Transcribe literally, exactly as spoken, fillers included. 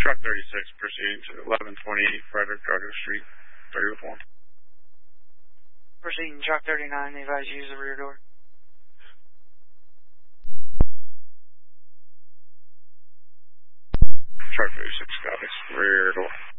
Truck thirty-six proceeding to eleven twenty-eight Frederick Carter Street, thirty with one. Proceeding truck thirty-nine, advise use the rear door. Truck thirty-six copies, rear door.